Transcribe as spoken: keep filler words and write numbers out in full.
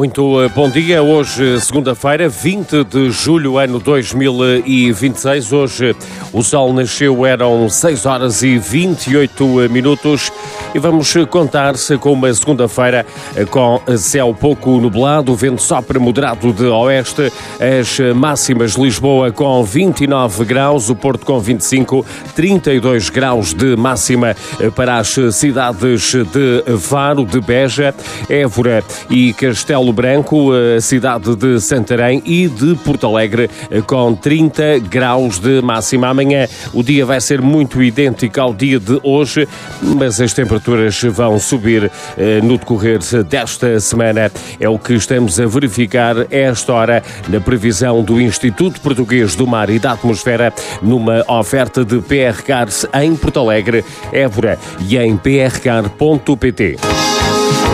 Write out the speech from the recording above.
Muito bom dia, hoje segunda-feira, vinte de julho, ano dois mil e vinte e seis. Hoje o sol nasceu, eram seis horas e vinte e oito minutos e vamos contar-se com uma segunda-feira com céu pouco nublado, vento sopra moderado de oeste, as máximas Lisboa com vinte e nove graus, o Porto com vinte e cinco, trinta e dois graus de máxima para as cidades de Faro, de Beja, Évora e Castelo Branco, a cidade de Santarém e de Porto Alegre com trinta graus de máxima. Amanhã o dia vai ser muito idêntico ao dia de hoje, mas as temperaturas vão subir eh, no decorrer desta semana. É o que estamos a verificar a esta hora na previsão do Instituto Português do Mar e da Atmosfera, numa oferta de P R Cars em Porto Alegre, Évora e em p r car ponto p t.